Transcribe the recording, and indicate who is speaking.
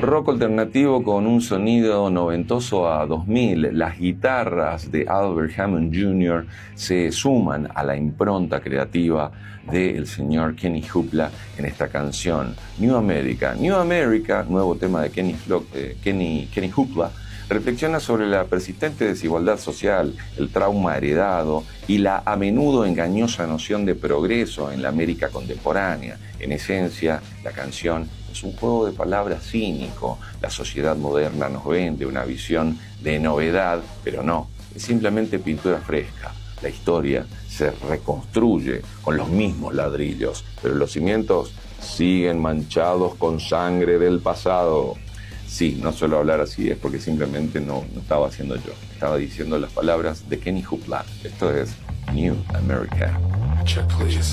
Speaker 1: rock alternativo con un sonido noventoso a 2000. Las guitarras de Albert Hammond Jr. se suman a la impronta creativa del señor Kenny Hoopla en esta canción, New America. New America, nuevo tema de Kenny Hoopla, reflexiona sobre la persistente desigualdad social, el trauma heredado y la a menudo engañosa noción de progreso en la América contemporánea. En esencia, la canción es un juego de palabras cínico. La sociedad moderna nos vende una visión de novedad, pero no, es simplemente pintura fresca. La historia se reconstruye con los mismos ladrillos, pero los cimientos siguen manchados con sangre del pasado. Sí, no suelo hablar así, es porque simplemente no estaba haciendo yo. Estaba diciendo las palabras de Kenny Hoopla. Esto es New America.
Speaker 2: Check, please.